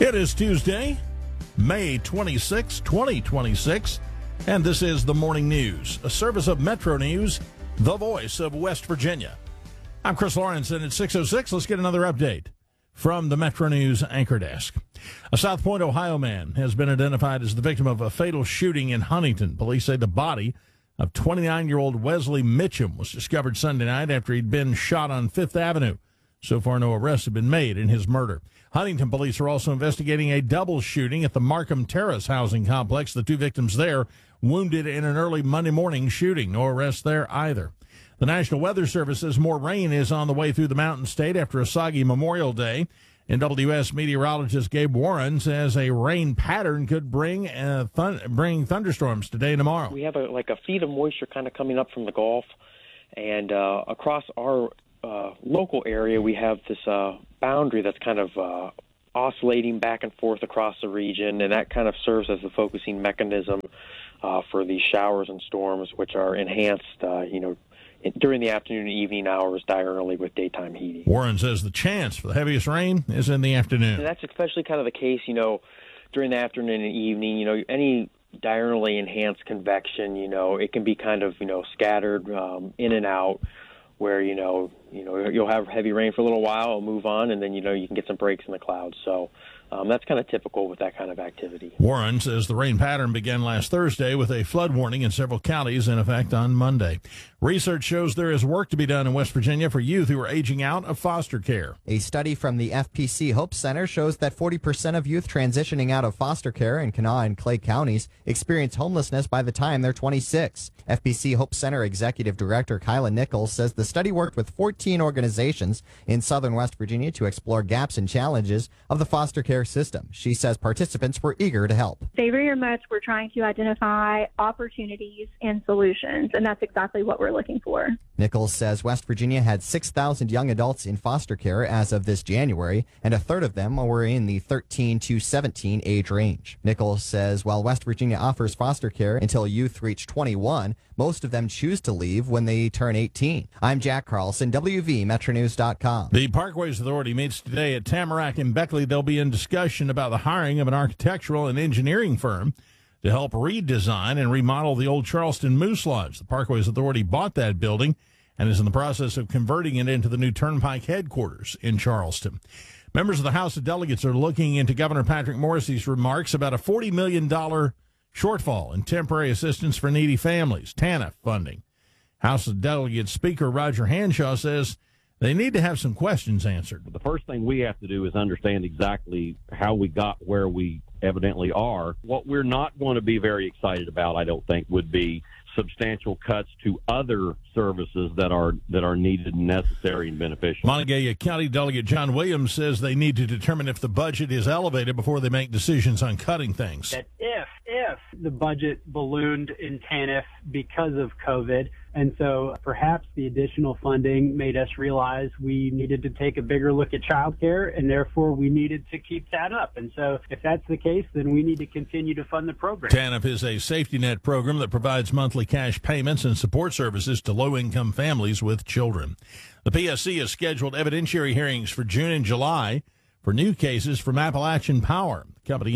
It is Tuesday, May 26, 2026, and this is the Morning News, a service of Metro News, the voice of West Virginia. I'm Chris Lawrence, and at 6:06, let's get another update from the Metro News anchor desk. A South Point, Ohio man has been identified as the victim of a fatal shooting in Huntington. Police say the body of 29-year-old Wesley Mitchum was discovered Sunday night after he'd been shot on Fifth Avenue. So far, no arrests have been made in his murder. Huntington police are also investigating a double shooting at the Markham Terrace housing complex. The two victims there wounded in an early Monday morning shooting. No arrests there either. The National Weather Service says more rain is on the way through the Mountain State after a soggy Memorial Day. NWS meteorologist Gabe Warren says a rain pattern could bring thunderstorms today and tomorrow. We have a feed of moisture kind of coming up from the Gulf, and across our local area, we have this boundary that's kind of oscillating back and forth across the region, and that kind of serves as the focusing mechanism for these showers and storms, which are enhanced, during the afternoon and evening hours diurnally with daytime heating. Warren says the chance for the heaviest rain is in the afternoon. And that's especially kind of the case, during the afternoon and evening. Any diurnally enhanced convection, it can be kind of, scattered in and out, where, you'll have heavy rain for a little while, it'll move on, and then, you can get some breaks in the clouds. So that's kind of typical with that kind of activity. Warren says the rain pattern began last Thursday with a flood warning in several counties in effect on Monday. Research shows there is work to be done in West Virginia for youth who are aging out of foster care. A study from the FPC Hope Center shows that 40% of youth transitioning out of foster care in Kanawha and Clay counties experience homelessness by the time they're 26. FPC Hope Center Executive Director Kyla Nichols says the study worked with 14 organizations in southern West Virginia to explore gaps and challenges of the foster care system. She says participants were eager to help. They very much were trying to identify opportunities and solutions, and that's exactly what we're looking for. Nichols says West Virginia had 6,000 young adults in foster care as of this January, and a third of them were in the 13 to 17 age range. Nichols says while West Virginia offers foster care until youth reach 21, most of them choose to leave when they turn 18. I'm Jack Carlson, WVMetroNews.com. The Parkways Authority meets today at Tamarack and Beckley. They'll be in discussion about the hiring of an architectural and engineering firm to help redesign and remodel the old Charleston Moose Lodge. The Parkways Authority bought that building and is in the process of converting it into the new Turnpike headquarters in Charleston. Members of the House of Delegates are looking into Governor Patrick Morrisey's remarks about a $40 million shortfall in temporary assistance for needy families, TANF funding. House of Delegates Speaker Roger Hanshaw says they need to have some questions answered. The first thing we have to do is understand exactly how we got where we evidently are. What we're not going to be very excited about, I don't think, would be substantial cuts to other services that are needed and necessary and beneficial. Montague County Delegate John Williams says they need to determine if the budget is elevated before they make decisions on cutting things. That if the budget ballooned in TANF because of COVID, and so perhaps the additional funding made us realize we needed to take a bigger look at childcare, and therefore we needed to keep that up. And so if that's the case, then we need to continue to fund the program. TANF is a safety net program that provides monthly cash payments and support services to low-income families with children. The PSC has scheduled evidentiary hearings for June and July for new cases from Appalachian Power. The company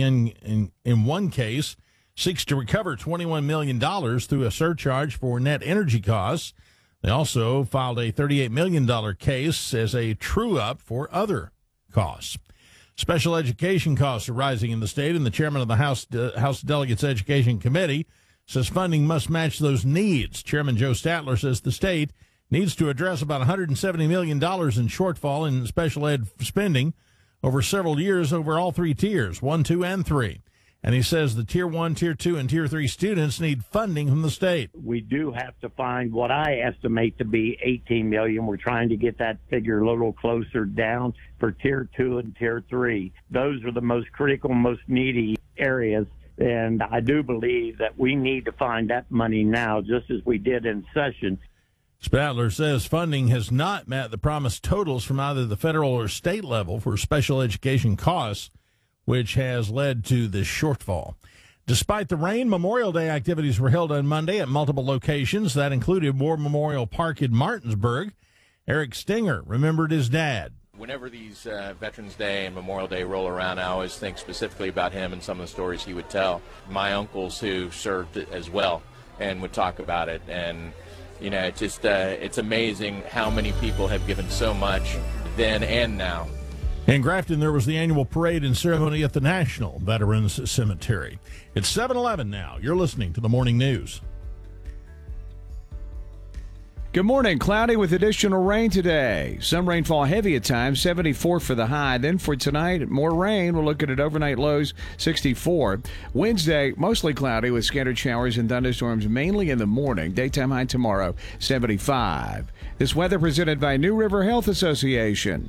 in one case seeks to recover $21 million through a surcharge for net energy costs. They also filed a $38 million case as a true-up for other costs. Special education costs are rising in the state, and the chairman of the House Delegates Education Committee says funding must match those needs. Chairman Joe Statler says the state needs to address about $170 million in shortfall in special ed spending over several years over all three tiers, 1, 2, and 3. And he says the Tier 1, Tier 2, and Tier 3 students need funding from the state. We do have to find what I estimate to be $18 million. We're trying to get that figure a little closer down for Tier 2 and Tier 3. Those are the most critical, most needy areas. And I do believe that we need to find that money now, just as we did in session. Statler says funding has not met the promised totals from either the federal or state level for special education costs, which has led to this shortfall. Despite the rain, Memorial Day activities were held on Monday at multiple locations. That included War Memorial Park in Martinsburg. Eric Stinger remembered his dad. Whenever these Veterans Day and Memorial Day roll around, I always think specifically about him and some of the stories he would tell. My uncles who served as well and would talk about it. And, you know, it's just it's amazing how many people have given so much then and now. In Grafton, there was the annual parade and ceremony at the National Veterans Cemetery. It's 7:11 now. You're listening to the Morning News. Good morning. Cloudy with additional rain today. Some rainfall heavy at times, 74 for the high. Then for tonight, more rain. We're looking at overnight lows, 64. Wednesday, mostly cloudy with scattered showers and thunderstorms mainly in the morning. Daytime high tomorrow, 75. This weather presented by New River Health Association.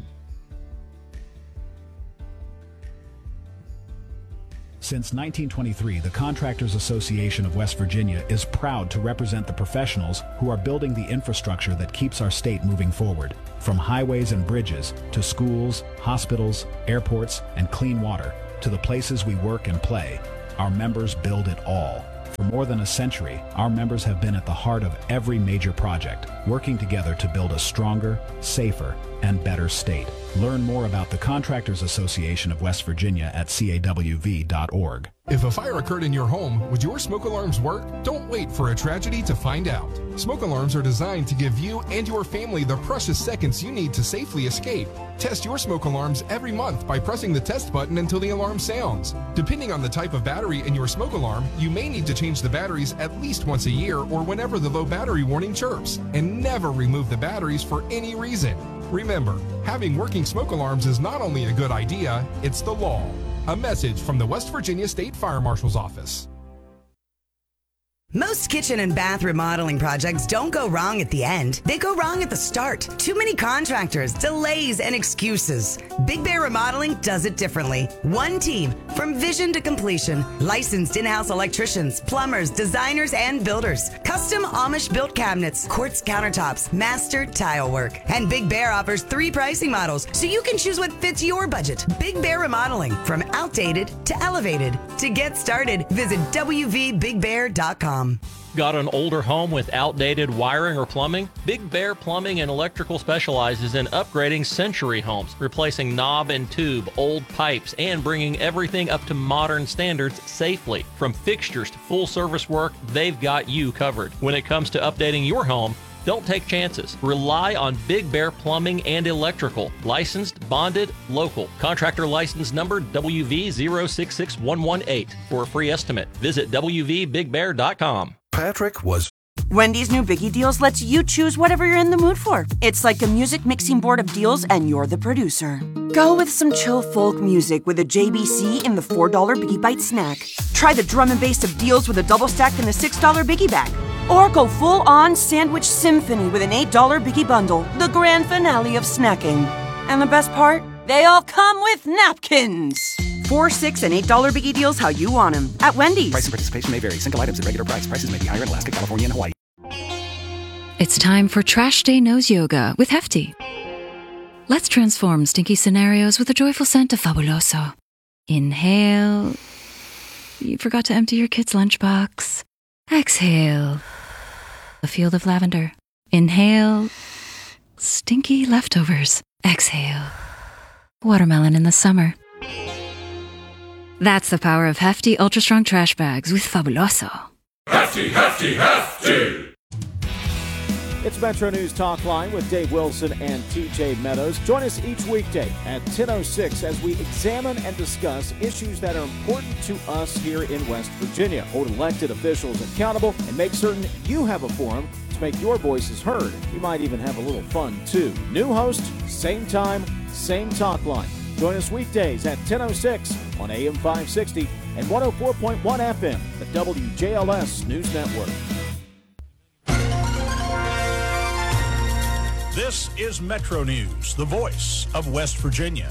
Since 1923, the Contractors Association of West Virginia is proud to represent the professionals who are building the infrastructure that keeps our state moving forward. From highways and bridges to schools, hospitals, airports, and clean water to the places we work and play, our members build it all. For more than a century, our members have been at the heart of every major project, working together to build a stronger, safer, and better state. Learn more about the Contractors Association of West Virginia at cawv.org. If a fire occurred in your home, would your smoke alarms work? Don't wait for a tragedy to find out. Smoke alarms are designed to give you and your family the precious seconds you need to safely escape. Test your smoke alarms every month by pressing the test button until the alarm sounds. Depending on the type of battery in your smoke alarm, you may need to change the batteries at least once a year or whenever the low battery warning chirps. And never remove the batteries for any reason. Remember, having working smoke alarms is not only a good idea, it's the law. A message from the West Virginia State Fire Marshal's Office. Most kitchen and bath remodeling projects don't go wrong at the end. They go wrong at the start. Too many contractors, delays, and excuses. Big Bear Remodeling does it differently. One team, from vision to completion. Licensed in-house electricians, plumbers, designers, and builders. Custom Amish-built cabinets, quartz countertops, master tile work. And Big Bear offers 3 pricing models, so you can choose what fits your budget. Big Bear Remodeling, from outdated to elevated. To get started, visit wvbigbear.com. Got an older home with outdated wiring or plumbing? Big Bear Plumbing and Electrical specializes in upgrading century homes, replacing knob and tube, old pipes, and bringing everything up to modern standards safely. From fixtures to full service work, they've got you covered. When it comes to updating your home, don't take chances. Rely on Big Bear Plumbing and Electrical. Licensed, bonded, local. Contractor license number WV066118. For a free estimate, visit WVBigBear.com. Patrick was... Wendy's new Biggie Deals lets you choose whatever you're in the mood for. It's like a music mixing board of deals, and you're the producer. Go with some chill folk music with a JBC in the $4 Biggie Bite snack. Try the drum and bass of deals with a double stack in the $6 Biggie Bag. Or go full-on sandwich symphony with an $8 Biggie Bundle, the grand finale of snacking. And the best part? They all come with napkins. $4, $6, and $8 Biggie Deals how you want them at Wendy's. Price and participation may vary. Single items at regular price. Prices may be higher in Alaska, California, and Hawaii. It's time for Trash Day Nose Yoga with Hefty. Let's transform stinky scenarios with a joyful scent of Fabuloso. Inhale. You forgot to empty your kid's lunchbox. Exhale. A field of lavender. Inhale. Stinky leftovers. Exhale. Watermelon in the summer. That's the power of Hefty Ultra Strong Trash Bags with Fabuloso. Hefty, Hefty, Hefty! It's Metro News Talk Line with Dave Wilson and TJ Meadows. Join us each weekday at 10:06 as we examine and discuss issues that are important to us here in West Virginia. Hold elected officials accountable and make certain you have a forum to make your voices heard. You might even have a little fun, too. New host, same time, same talk line. Join us weekdays at 10:06 on AM 560 and 104.1 FM, the WJLS News Network. This is Metro News, the voice of West Virginia.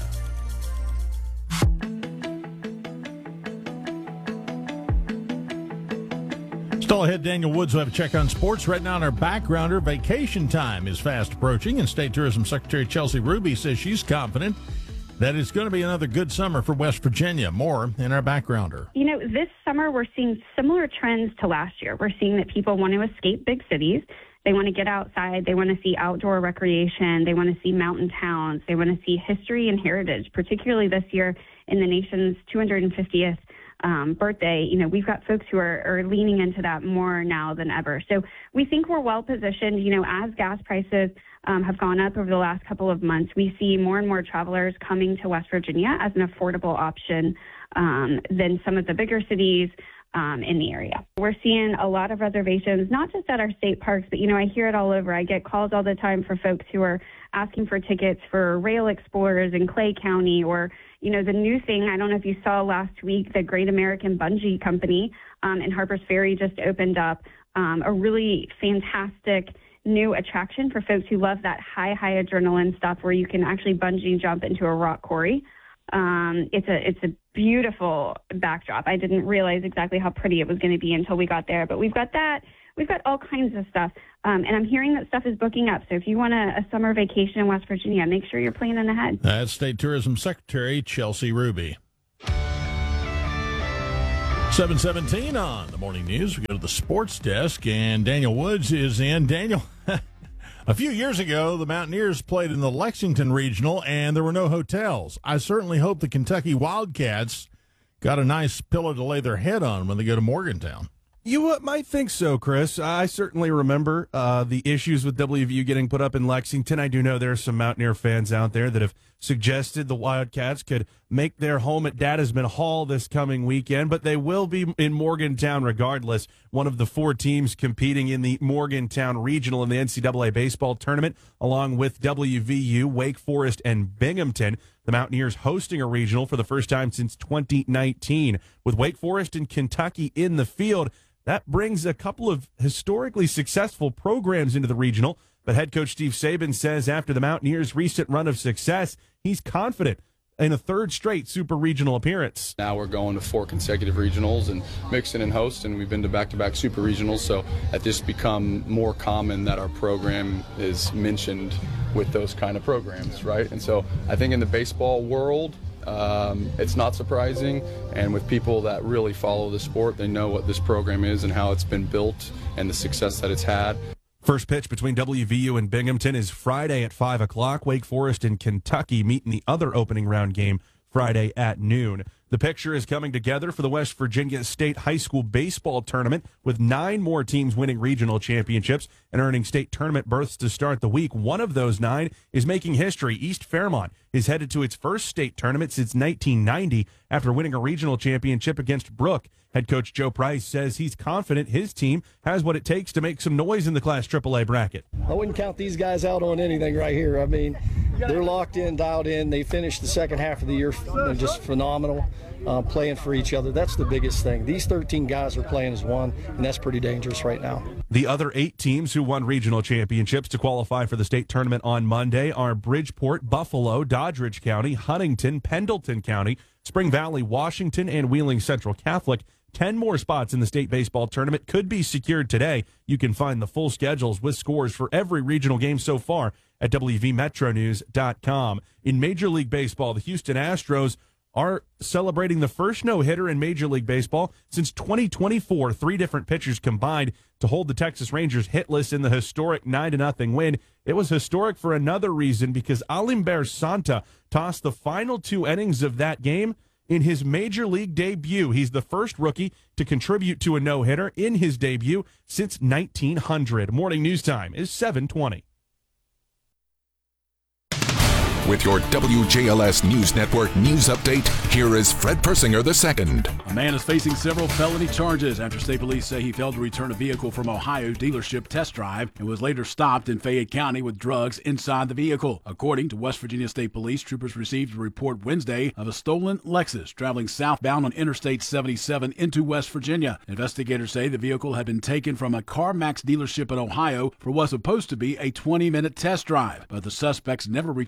Still ahead, Daniel Woods will have a check on sports. Right now in our backgrounder, vacation time is fast approaching, and State Tourism Secretary Chelsea Ruby says she's confident that it's going to be another good summer for West Virginia. More in our backgrounder. You know, this summer we're seeing similar trends to last year. We're seeing that people want to escape big cities. They want to get outside. They want to see outdoor recreation. They want to see mountain towns. They want to see history and heritage, particularly this year in the nation's 250th birthday. You know, we've got folks who are leaning into that more now than ever. So we think we're well positioned. You know, as gas prices have gone up over the last couple of months, we see more and more travelers coming to West Virginia as an affordable option than some of the bigger cities in the area. We're seeing a lot of reservations, not just at our state parks, but, you know, I hear it all over. I get calls all the time for folks who are asking for tickets for Rail Explorers in Clay County, or, you know, the new thing, I don't know if you saw last week, the Great American Bungee Company in Harpers Ferry just opened up a really fantastic new attraction for folks who love that high adrenaline stuff where you can actually bungee jump into a rock quarry. It's a beautiful backdrop. I didn't realize exactly how pretty it was going to be until we got there, but we've got that. We've got all kinds of stuff, and I'm hearing that stuff is booking up. So if you want a summer vacation in West Virginia, make sure you're planning ahead. That's State Tourism Secretary Chelsea Ruby. 7:17 on the morning news. We go to the sports desk, and Daniel Woods is in. Daniel, a few years ago, the Mountaineers played in the Lexington Regional, and there were no hotels. I certainly hope the Kentucky Wildcats got a nice pillow to lay their head on when they go to Morgantown. You might think so, Chris. I certainly remember the issues with WVU getting put up in Lexington. I do know there are some Mountaineer fans out there that have suggested the Wildcats could make their home at Dadesman Hall this coming weekend, but they will be in Morgantown regardless, one of the 4 teams competing in the Morgantown Regional in the NCAA baseball tournament, along with WVU, Wake Forest, and Binghamton. The Mountaineers hosting a regional for the first time since 2019. With Wake Forest and Kentucky in the field, that brings a couple of historically successful programs into the regional, but head coach Steve Saban says after the Mountaineers' recent run of success, he's confident in a third straight super regional appearance. Now we're going to 4 consecutive regionals and mixing and hosting. We've been to back-to-back super regionals, so that this become more common that our program is mentioned with those kind of programs, right? And so I think in the baseball world, it's not surprising, and with people that really follow the sport, they know what this program is and how it's been built and the success that it's had. First pitch between WVU and Binghamton is Friday at 5 o'clock. Wake Forest and Kentucky meet in the other opening round game Friday at noon. The picture is coming together for the West Virginia State High School Baseball Tournament, with 9 more teams winning regional championships and earning state tournament berths to start the week. One of those 9 is making history. East Fairmont is headed to its first state tournament since 1990 after winning a regional championship against Brooke. Head coach Joe Price says he's confident his team has what it takes to make some noise in the Class AAA bracket. I wouldn't count these guys out on anything right here. I mean, they're locked in, dialed in. They finished the second half of the year just phenomenal, playing for each other. That's the biggest thing. These 13 guys are playing as one, and that's pretty dangerous right now. The other 8 teams who won regional championships to qualify for the state tournament on Monday are Bridgeport, Buffalo, Doddridge County, Huntington, Pendleton County, Spring Valley, Washington, and Wheeling Central Catholic. 10 more spots in the state baseball tournament could be secured today. You can find the full schedules with scores for every regional game so far at WVMetroNews.com. In Major League Baseball, the Houston Astros are celebrating the first no-hitter in Major League Baseball since 2024. 3 different pitchers combined to hold the Texas Rangers hitless in the historic 9-0 win. It was historic for another reason, because Alimber Santa tossed the final 2 innings of that game in his Major League debut. He's the first rookie to contribute to a no-hitter in his debut since 1900. Morning news time is 7:20. With your WJLS News Network news update, here is Fred Persinger II. A man is facing several felony charges after state police say he failed to return a vehicle from Ohio dealership test drive and was later stopped in Fayette County with drugs inside the vehicle. According to West Virginia State Police, troopers received a report Wednesday of a stolen Lexus traveling southbound on Interstate 77 into West Virginia. Investigators say the vehicle had been taken from a CarMax dealership in Ohio for what's supposed to be a 20-minute test drive, but the suspects never returned.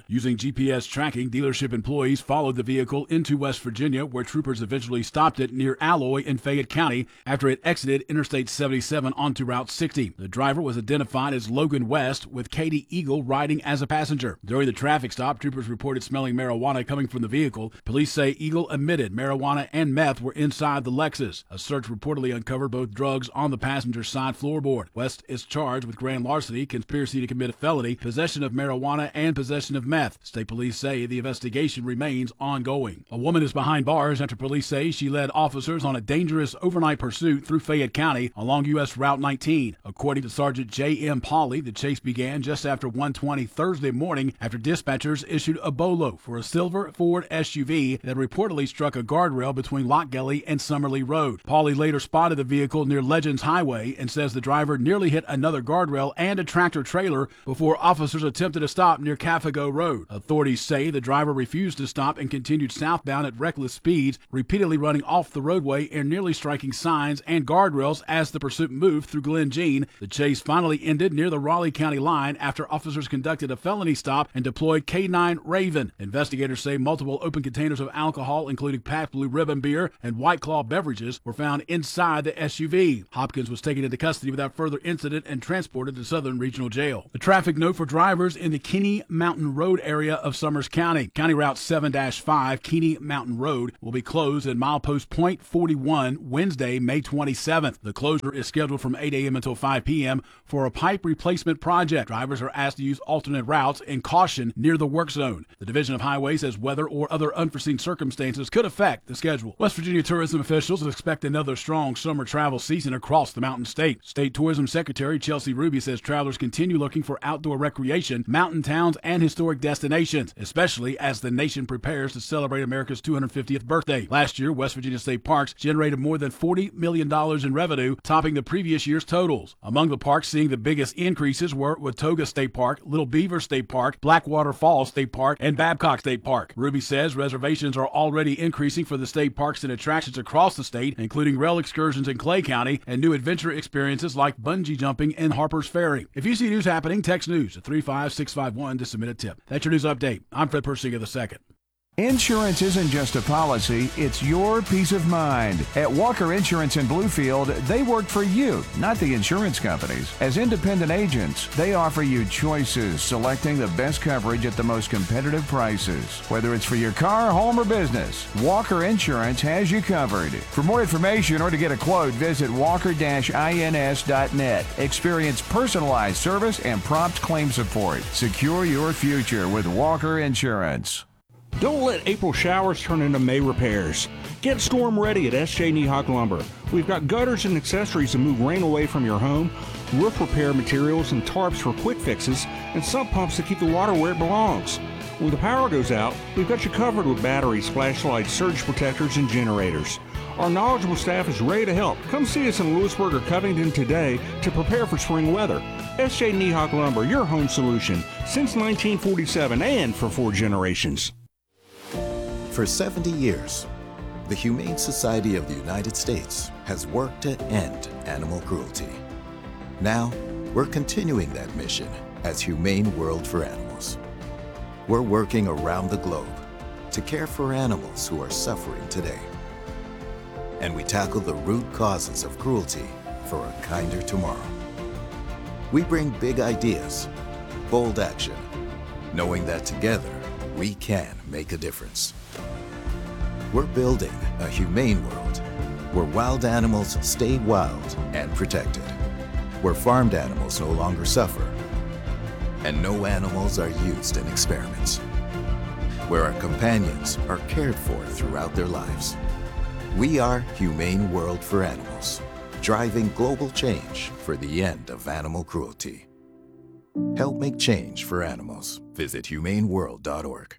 Using GPS tracking, dealership employees followed the vehicle into West Virginia, where troopers eventually stopped it near Alloy in Fayette County after it exited Interstate 77 onto Route 60. The driver was identified as Logan West, with Katie Eagle riding as a passenger. During the traffic stop, troopers reported smelling marijuana coming from the vehicle. Police say Eagle admitted marijuana and meth were inside the Lexus. A search reportedly uncovered both drugs on the passenger side floorboard. West is charged with grand larceny, conspiracy to commit a felony, possession of marijuana, and possession of meth. State police say the investigation remains ongoing. A woman is behind bars after police say she led officers on a dangerous overnight pursuit through Fayette County along U.S. Route 19. According to Sergeant J.M. Pauley, the chase began just after 1:20 Thursday morning after dispatchers issued a BOLO for a silver Ford SUV that reportedly struck a guardrail between Lockgelly and Summerlee Road. Pauley later spotted the vehicle near Legends Highway and says the driver nearly hit another guardrail and a tractor trailer before officers attempted to stop near Cafago Road. Authorities say the driver refused to stop and continued southbound at reckless speeds, repeatedly running off the roadway and nearly striking signs and guardrails as the pursuit moved through Glen Jean. The chase finally ended near the Raleigh County line after officers conducted a felony stop and deployed K9 Raven. Investigators say multiple open containers of alcohol, including Pabst Blue Ribbon beer and White Claw beverages, were found inside the SUV. Hopkins was taken into custody without further incident and transported to Southern Regional Jail. The traffic note for drivers in the Kinney Mountain Road area of Summers County. County Route 7-5 Kinney Mountain Road will be closed at milepost point 41 Wednesday, May 27th. The closure is scheduled from 8 a.m. until 5 p.m. for a pipe replacement project. Drivers are asked to use alternate routes and caution near the work zone. The Division of Highways says weather or other unforeseen circumstances could affect the schedule. West Virginia tourism officials expect another strong summer travel season across the Mountain State. State Tourism Secretary Chelsea Ruby says travelers continue looking for outdoor recreation, mountain towns, and historic destinations, especially as the nation prepares to celebrate America's 250th birthday. Last year, West Virginia State Parks generated more than $40 million in revenue, topping the previous year's totals. Among the parks seeing the biggest increases were Watauga State Park, Little Beaver State Park, Blackwater Falls State Park, and Babcock State Park. Ruby says reservations are already increasing for the state parks and attractions across the state, including rail excursions in Clay County and new adventure experiences like bungee jumping in Harper's Ferry. If you see news happening, text news to 35651 to submit a tip. That's your news update. I'm Fred Persinger II. Insurance isn't just a policy, it's your peace of mind. At Walker Insurance in Bluefield, they work for you, not the insurance companies. As independent agents, they offer you choices, selecting the best coverage at the most competitive prices. Whether it's for your car, home, or business, Walker Insurance has you covered. For more information or to get a quote, visit walker-ins.net. Experience personalized service and prompt claim support. Secure your future with Walker Insurance. Don't let April showers turn into May repairs. Get storm ready at S.J. Niehawk Lumber. We've got gutters and accessories to move rain away from your home, roof repair materials and tarps for quick fixes, and sump pumps to keep the water where it belongs. When the power goes out, we've got you covered with batteries, flashlights, surge protectors, and generators. Our knowledgeable staff is ready to help. Come see us in Lewisburg or Covington today to prepare for spring weather. S.J. Niehawk Lumber, your home solution, since 1947 and for 4 generations. For 70 years, the Humane Society of the United States has worked to end animal cruelty. Now, we're continuing that mission as Humane World for Animals. We're working around the globe to care for animals who are suffering today. And we tackle the root causes of cruelty for a kinder tomorrow. We bring big ideas, bold action, knowing that together we can make a difference. We're building a humane world where wild animals stay wild and protected, where farmed animals no longer suffer, and no animals are used in experiments, where our companions are cared for throughout their lives. We are Humane World for Animals, driving global change for the end of animal cruelty. Help make change for animals. Visit humaneworld.org.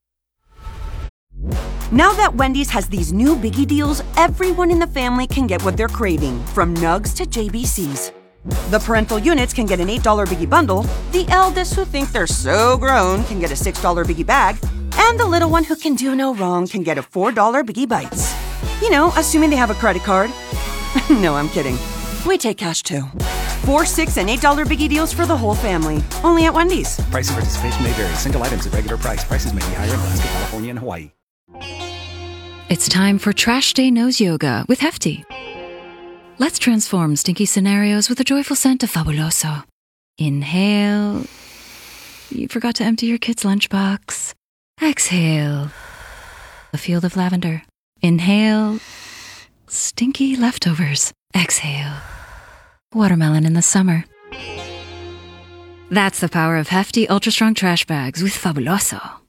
Now that Wendy's has these new biggie deals, everyone in the family can get what they're craving, from nugs to JBCs. The parental units can get an $8 biggie bundle, the eldest who think they're so grown can get a $6 biggie bag, and the little one who can do no wrong can get a $4 biggie bites. You know, assuming they have a credit card. No, I'm kidding. We take cash too. 4, $6, and $8 biggie deals for the whole family. Only at Wendy's. Price and participation may vary. Single items at regular price. Prices may be higher in Alaska, California, and Hawaii. It's time for Trash Day Nose Yoga with Hefty. Let's transform stinky scenarios with the joyful scent of Fabuloso. Inhale. You forgot to empty your kid's lunchbox. Exhale. A field of lavender. Inhale. Stinky leftovers. Exhale. Watermelon in the summer. That's the power of Hefty Ultra Strong Trash Bags with Fabuloso.